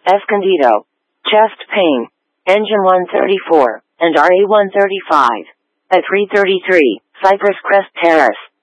Escondido. Chest pain. Engine 134, and RA 135. At 333, Cypress Crest Terrace.